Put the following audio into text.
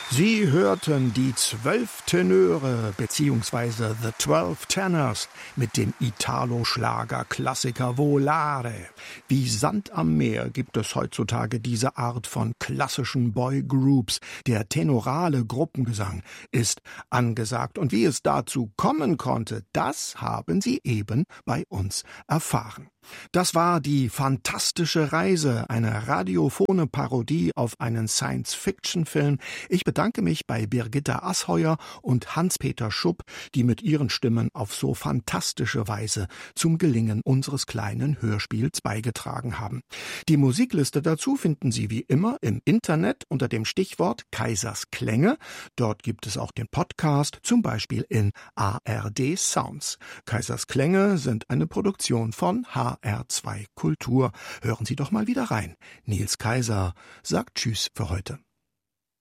Sie hörten die 12 Tenöre bzw. The 12 Tenors mit dem Italo-Schlager-Klassiker Volare. Wie Sand am Meer gibt es heutzutage diese Art von klassischen Boygroups. Der tenorale Gruppengesang ist angesagt. Und wie es dazu kommen konnte, das haben Sie eben bei uns erfahren. Das war die fantastische Reise, eine radiophone Parodie auf einen Science-Fiction-Film. Ich bedanke mich bei Birgitta Asheuer und Hans-Peter Schupp, die mit ihren Stimmen auf so fantastische Weise zum Gelingen unseres kleinen Hörspiels beigetragen haben. Die Musikliste dazu finden Sie wie immer im Internet unter dem Stichwort Kaisers Klänge. Dort gibt es auch den Podcast, zum Beispiel in ARD Sounds. Kaisers Klänge sind eine Produktion von HR2 Kultur. Hören Sie doch mal wieder rein. Nils Kaiser sagt Tschüss für heute.